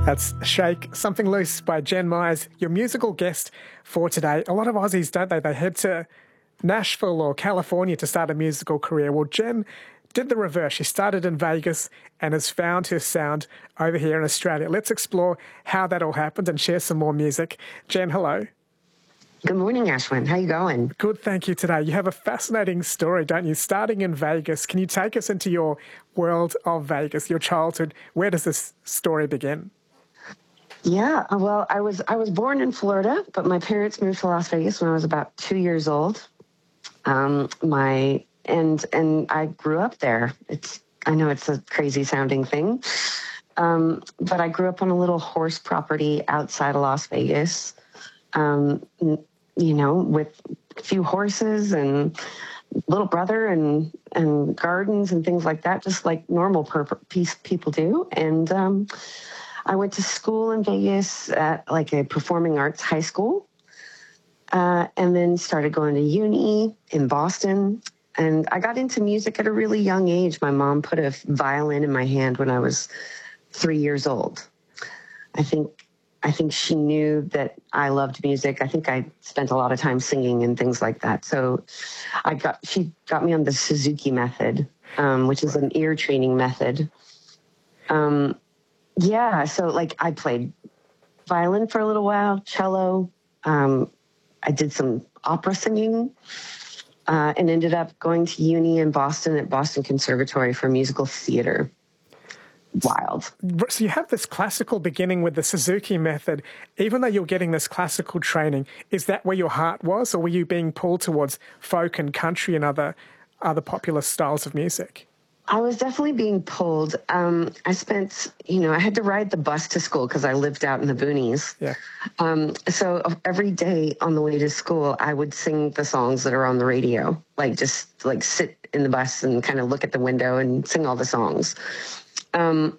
That's Shake Something Loose by Jen Myers, your musical guest for today. A lot of Aussies, don't they? They head to Nashville or California to start a musical career. Well, Jen did the reverse. She started in Vegas and has found her sound over here in Australia. Let's explore how that all happened and share some more music. Jen, hello. Good morning, Ashwin. How you going? Good, thank you today. You have a fascinating story, don't you? Starting in Vegas. Can you take us into your world of Vegas, your childhood? Where does this story begin? Yeah, well, I was born in Florida, but my parents moved to Las Vegas when I was about 2 years old. And I grew up there. I know it's a crazy sounding thing, but I grew up on a little horse property outside of Las Vegas. With a few horses and little brother and gardens and things like that, just like normal people do. And I went to school in Vegas at like a performing arts high school, and then started going to uni in Boston. And I got into music at a really young age. My mom put a violin in my hand when I was 3 years old. I think she knew that I loved music. I think I spent a lot of time singing and things like that. So she got me on the Suzuki method, which is an ear training method. So like I played violin for a little while, cello. I did some opera singing, and ended up going to uni in Boston at Boston Conservatory for musical theater. Wild. So you have this classical beginning with the Suzuki method. Even though you're getting this classical training, is that where your heart was, or were you being pulled towards folk and country and other popular styles of music? I was definitely being pulled. I had to ride the bus to school because I lived out in the boonies. Yeah. So every day on the way to school, I would sing the songs that are on the radio, just sit in the bus and kind of look at the window and sing all the songs.